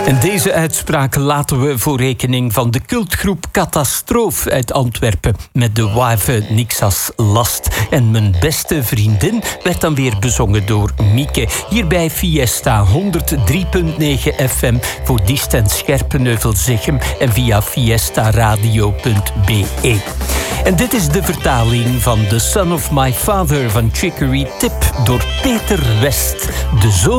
En deze uitspraak laten we voor rekening van de cultgroep Catastroof uit Antwerpen met de Wave Nixas Last. En mijn beste vriendin werd dan weer bezongen door Mieke. Hier bij Fiesta 103.9 FM voor Diest en Scherpenheuvel-Zichem en via fiestaradio.be. En dit is de vertaling van The Son of My Father van Chicory Tip door Peter West, de zoon